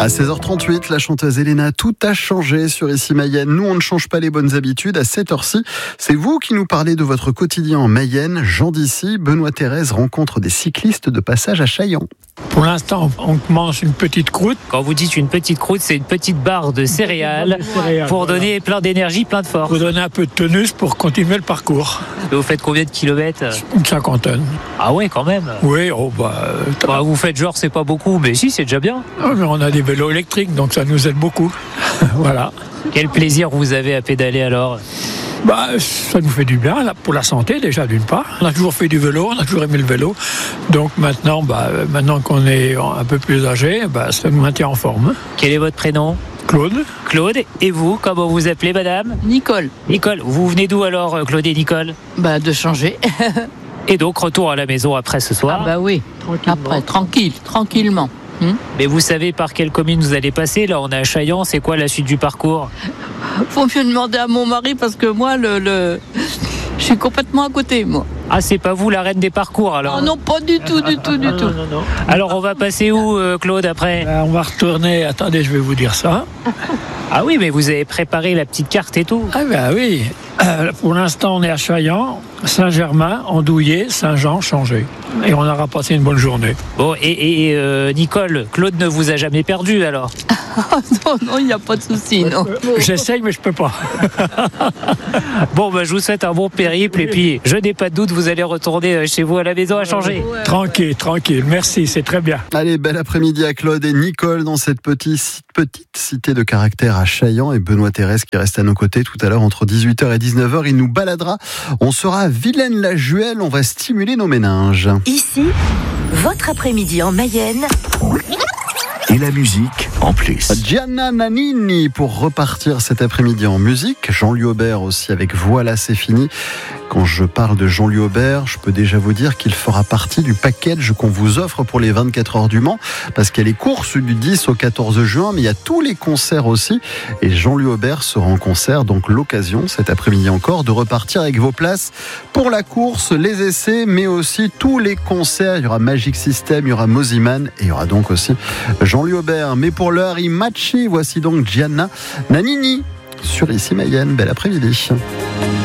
À 16h38, la chanteuse Elena, tout a changé sur Ici Mayenne. Nous, on ne change pas les bonnes habitudes. À cette heure-ci, c'est vous qui nous parlez de votre quotidien en Mayenne. Jean d'ici, Benoît Thérèse rencontre des cyclistes de passage à Chaillan. Pour l'instant, on mange une petite croûte. Quand vous dites une petite croûte, c'est une petite barre de céréales pour donner plein d'énergie, plein de force. Pour donner un peu de tonus pour continuer le parcours. Et vous faites combien de kilomètres ? Une cinquantaine. Ah ouais, quand même. Oui, Vous faites genre c'est pas beaucoup, mais si, c'est déjà bien. Mais on a des vélos électriques, donc ça nous aide beaucoup. Voilà. Quel plaisir vous avez à pédaler alors ? Ça nous fait du bien pour la santé déjà d'une part. On a toujours fait du vélo, on a toujours aimé le vélo. Donc maintenant qu'on est un peu plus âgé, ça nous maintient en forme. Quel est votre prénom ? Claude. Claude. Et vous, comment vous appelez madame ? Nicole. Nicole. Vous venez d'où alors, Claude et Nicole ? De changer. Et donc retour à la maison après ce soir ? Oui. Après, tranquillement. Mais vous savez par quelle commune vous allez passer ? Là, on est à Chaillan. C'est quoi la suite du parcours ? Faut mieux demander à mon mari parce que moi, je suis complètement à côté, moi. Ah, c'est pas vous la reine des parcours alors ? Non, pas du tout. Non. Alors, on va passer où, Claude, après ? On va retourner. Attendez, je vais vous dire ça. Ah oui, mais vous avez préparé la petite carte et tout. Ah oui. Pour l'instant, on est à Chaillan, Saint-Germain, Andouillé, Saint-Jean, Changé. Et on aura passé une bonne journée. Bon, et Nicole, Claude ne vous a jamais perdu alors ? Non, il n'y a pas de souci, non. J'essaye, mais je peux pas. Bon, je vous souhaite un bon périple et puis je n'ai pas de doute, vous allez retourner chez vous à la maison à changer. Tranquille. Merci, c'est très bien. Allez, bel après-midi à Claude et Nicole dans cette petite cité de caractère à Chaillan, et Benoît Thérèse qui reste à nos côtés tout à l'heure entre 18h et 19h. Il nous baladera. On sera à Vilaine-la-Juhel. On va stimuler nos méninges. Ici, votre après-midi en Mayenne. Et la musique en plus. Gianna Nannini pour repartir cet après-midi en musique. Jean-Louis Aubert aussi avec Voilà c'est fini. Quand je parle de Jean-Louis Aubert, je peux déjà vous dire qu'il fera partie du package qu'on vous offre pour les 24 heures du Mans, parce qu'il y a les courses du 10 au 14 juin, mais il y a tous les concerts aussi. Et Jean-Louis Aubert sera en concert, donc l'occasion cet après-midi encore de repartir avec vos places pour la course, les essais, mais aussi tous les concerts. Il y aura Magic System, il y aura Moziman et il y aura donc aussi Jean-Louis Aubert. Mais pour l'heure, il matchit. Voici donc Gianna Nannini sur Ici Mayenne. Bel après-midi.